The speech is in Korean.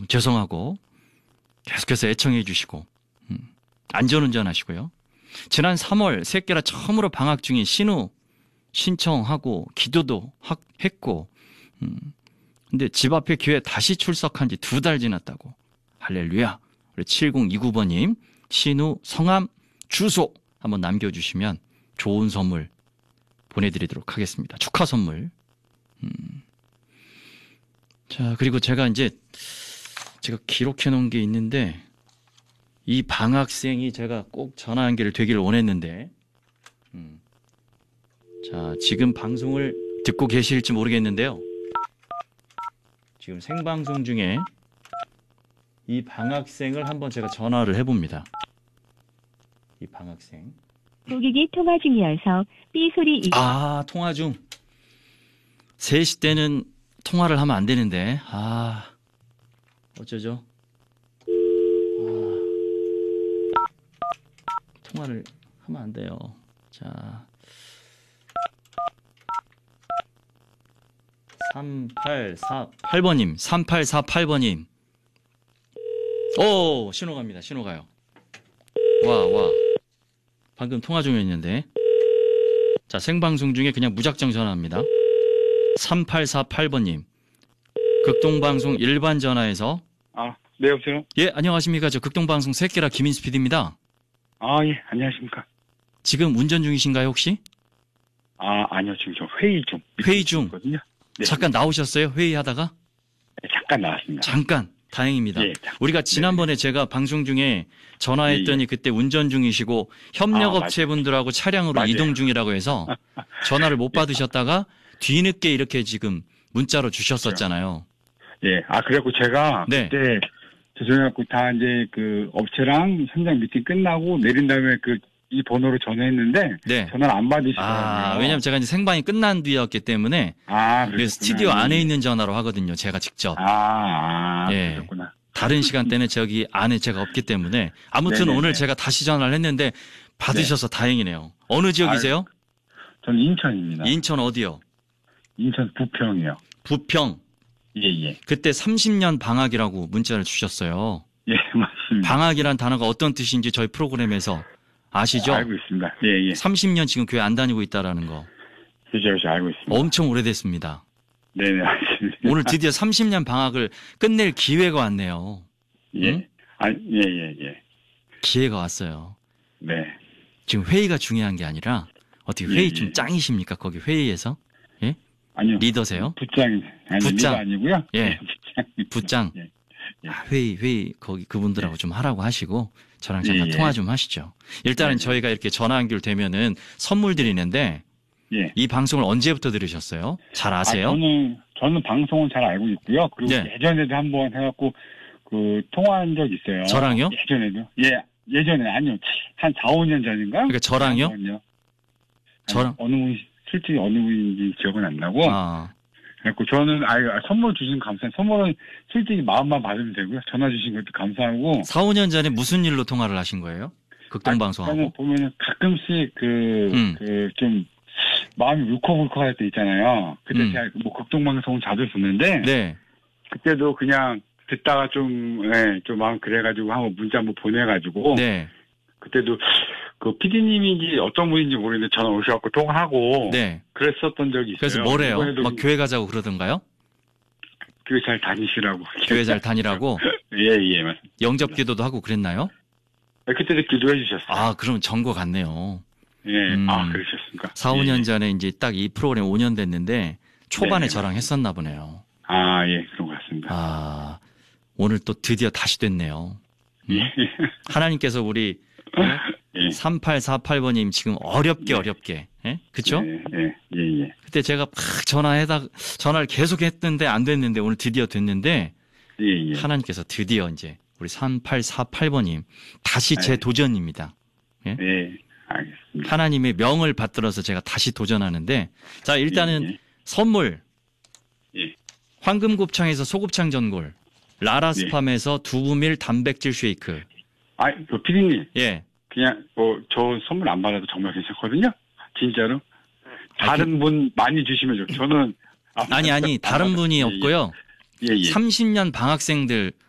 여러분 죄송하고 계속해서 애청해 주시고 안전운전 하시고요. 지난 3월 새끼라 처음으로 방학 중인 신우 신청하고 기도도 했고 근데 집 앞에 교회 다시 출석한 지 2달 지났다고. 할렐루야. 우리 7029번님 신우 성함 주소 한번 남겨주시면 좋은 선물 보내드리도록 하겠습니다. 축하 선물. 자, 그리고 제가 기록해 놓은 게 있는데 이 방학생이 제가 꼭 전화 연결 되기를 원했는데 자, 지금 방송을 듣고 계실지 모르겠는데요. 지금 생방송 중에 이 방학생을 한번 제가 전화를 해봅니다. 이 방학생. 고객이 통화 중이어서 삐 소리. 아, 통화 중. 3시 때는 통화를 하면 안 되는데. 어쩌죠? 통화를 하면 안 돼요. 자. 3848번님, 3848번님. 오, 신호 갑니다. 신호 가요. 와. 방금 통화 중이었는데. 자, 생방송 중에 그냥 무작정 전화합니다. 3848번님. 극동방송 일반 전화에서. 네, 여보세요? 예, 안녕하십니까. 저 극동방송 새끼라 김인수 PD입니다. 예, 안녕하십니까. 지금 운전 중이신가요, 혹시? 아니요, 지금 저 회의 중. 회의 중. 거든요. 네. 잠깐 나오셨어요? 회의하다가? 네, 잠깐 나왔습니다. 잠깐. 다행입니다. 예, 우리가 지난번에 제가 방송 중에 전화했더니 그때 운전 중이시고 협력업체분들하고 차량으로 맞아요. 이동 중이라고 해서 전화를 못 받으셨다가 뒤늦게 이렇게 지금 문자로 주셨었잖아요. 예, 그래갖고 제가 네. 그때 죄송해갖고 다 이제 그 업체랑 현장 미팅 끝나고 내린 다음에 이 번호로 전화했는데 네. 전화를 안 받으시더라고요. 왜냐면 제가 이제 생방이 끝난 뒤였기 때문에 그래서 스튜디오 안에 있는 전화로 하거든요. 제가 직접. 예. 그렇구나. 다른 시간대는 저기 안에 제가 없기 때문에 아무튼 네네네. 오늘 제가 다시 전화를 했는데 받으셔서 다행이네요. 어느 지역이세요? 저는 인천입니다. 인천 어디요? 인천 부평이요. 부평. 예. 그때 30년 방학이라고 문자를 주셨어요. 예, 맞습니다. 방학이란 단어가 어떤 뜻인지 저희 프로그램에서 아시죠? 알고 있습니다. 예. 30년 지금 교회 안 다니고 있다라는 거. 그죠, 알고 있습니다. 엄청 오래됐습니다. 네네, 알겠습니다. 오늘 드디어 30년 방학을 끝낼 기회가 왔네요. 예. 응? 예. 기회가 왔어요. 네. 지금 회의가 중요한 게 아니라 어떻게 회의 좀 짱이십니까? 거기 회의에서? 예? 아니요. 리더세요? 부장. 리더 아니고요. 예. 부장. 예. 회의 거기 그분들하고 좀 하라고 하시고 저랑 잠깐 통화 좀 하시죠. 일단은 저희가 이렇게 전화 연결되면은 선물 드리는데 이 방송을 언제부터 들으셨어요? 잘 아세요? 저는 방송은 잘 알고 있고요. 그리고 예전에도 한번 해갖고 통화한 적 있어요. 저랑요? 예전에도. 예전에 아니요. 한 4, 5년 전인가? 그러니까 저랑요? 저랑 솔직히 어느 분인지 기억은 안 나고. 그래갖고 저는 선물 주신 감사해요. 선물은 솔직히 마음만 받으면 되고요. 전화 주신 것도 감사하고. 4, 5년 전에 무슨 일로 통화를 하신 거예요? 극동방송하고. 보면은 가끔씩 좀 마음이 울컥울컥할 때 있잖아요. 그때 제가 극동방송을 자주 듣는데 그때도 그냥 듣다가 좀 마음 그래가지고 한번 문자 한번 보내가지고 그때도 그 PD님인지 어떤 분인지 모르겠는데 전화 오셔갖고 통화하고 그랬었던 적이 있어요. 그래서 뭐래요? 막 교회 가자고 그러던가요? 교회 잘 다니시라고. 교회 잘 다니라고? 예, 맞습니다. 영접 기도도 하고 그랬나요? 그때도 기도해 주셨어요. 그럼 전거 같네요. 예, 그러셨습니까? 4, 5년 전에 이제 딱 이 프로그램 5년 됐는데 초반에 저랑 했었나 보네요. 예, 그런 것 같습니다. 오늘 또 드디어 다시 됐네요. 하나님께서 우리 3848번님 지금 어렵게 그쵸? 예. 그때 제가 막 전화를 계속 했는데 안 됐는데 오늘 드디어 됐는데 하나님께서 드디어 이제 우리 3848번님 다시 제 도전입니다. 알겠습니다. 하나님의 명을 받들어서 제가 다시 도전하는데 자 일단은 선물 황금곱창에서 소곱창 전골 라라스팜에서 두부밀 단백질 쉐이크. 피디님. 예. 그냥 저 선물 안 받아도 정말 괜찮거든요. 진짜로. 다른 분 많이 주시면 저는 아니 다른 분이 없고요. 30년 방학생들